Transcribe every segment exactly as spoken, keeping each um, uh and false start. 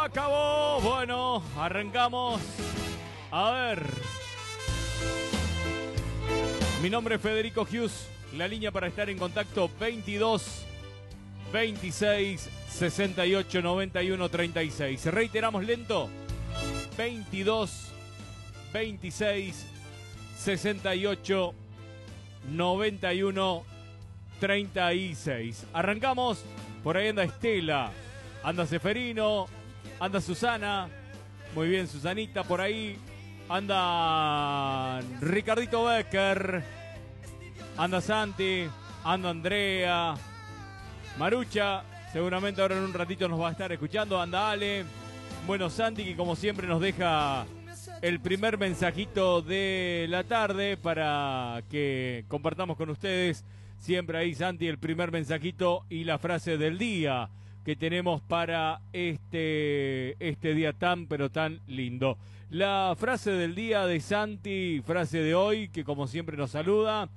acabó. Bueno, arrancamos. A ver. Mi nombre es Federico Hughes. La línea para estar en contacto veintidós, veintiséis, sesenta y ocho, noventa y uno, treinta y seis. Reiteramos lento. veintidós, veintiséis, sesenta y ocho, noventa y uno, treinta y seis. Arrancamos. Por ahí anda Estela, anda Seferino, anda Susana. Muy bien, Susanita por ahí. Anda Ricardito Becker, anda Santi, anda Andrea, Marucha, seguramente ahora en un ratito nos va a estar escuchando. Anda Ale. Bueno, Santi, que como siempre nos deja el primer mensajito de la tarde para que compartamos con ustedes. Siempre ahí, Santi, el primer mensajito y la frase del día que tenemos para este, este día tan pero tan lindo. La frase del día de Santi, frase de hoy, que como siempre nos saluda.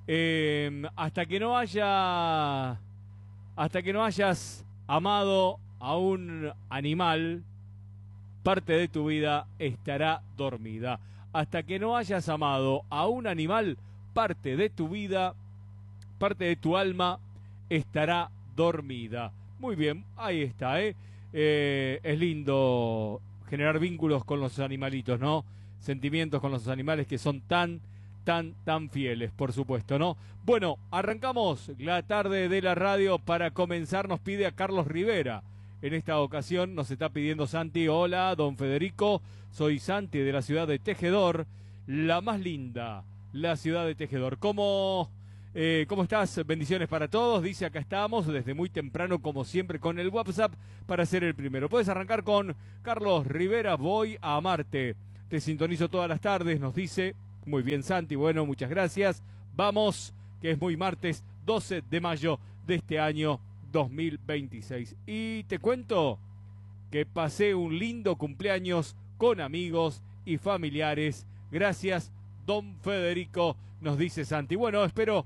Eh, hasta que no haya, hasta que no hayas amado a un animal, parte de tu vida estará dormida. Hasta que no hayas amado a un animal, parte de tu vida, parte de tu alma estará dormida. Muy bien, ahí está, ¿eh? Eh, es lindo generar vínculos con los animalitos, ¿no? Sentimientos con los animales que son tan, tan, tan fieles, por supuesto, ¿no? Bueno, arrancamos la tarde de la radio. Para comenzar nos pide a Carlos Rivera. En esta ocasión nos está pidiendo Santi. Hola, don Federico, soy Santi de la ciudad de Tejedor, la más linda, la ciudad de Tejedor. ¿Cómo, eh, ¿Cómo estás? Bendiciones para todos. Dice, acá estamos desde muy temprano, como siempre, con el WhatsApp para ser el primero. Puedes arrancar con Carlos Rivera, voy a amarte. Te sintonizo todas las tardes, nos dice. Muy bien, Santi, bueno, muchas gracias. Vamos, que es muy martes doce de mayo de este año dos mil veintiséis. Y te cuento que pasé un lindo cumpleaños con amigos y familiares. Gracias, don Federico, nos dice Santi. Bueno, espero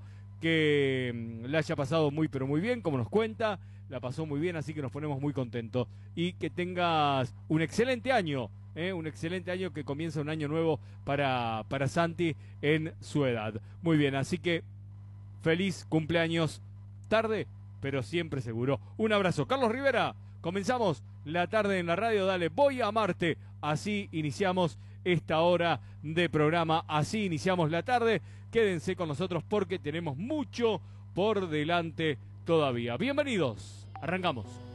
que la haya pasado muy pero muy bien, como nos cuenta. La pasó muy bien, así que nos ponemos muy contentos. Y que tengas un excelente año, ¿eh? Un excelente año, que comienza un año nuevo para, para Santi en su edad. Muy bien, así que feliz cumpleaños tarde, pero siempre seguro. Un abrazo. Carlos Rivera, comenzamos la tarde en la radio. Dale, voy a amarte. Así iniciamos esta hora de programa. Así iniciamos la tarde. Quédense con nosotros porque tenemos mucho por delante todavía. Bienvenidos. Arrancamos.